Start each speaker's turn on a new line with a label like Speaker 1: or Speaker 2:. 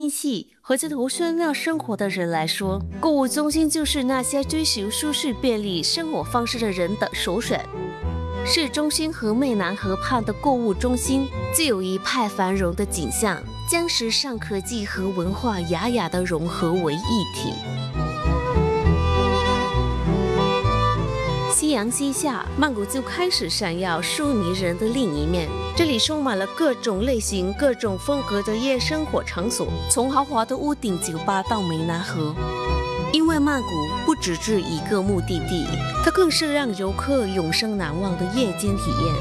Speaker 1: 系和街头喧闹生活的人来说，购物中心就是那些追求舒适便利生活方式的人的首选。市中心和湄南河畔的购物中心，具有一派繁荣的景象，将时尚科技和文化雅雅的融合为一体。夕阳西下，曼谷就开始闪耀出迷人的另一面。这里充满了各种类型、各种风格的夜生活场所，从豪华的屋顶酒吧到湄南河。因为曼谷不只是一个目的地，它更是让游客永生难忘的夜间体验。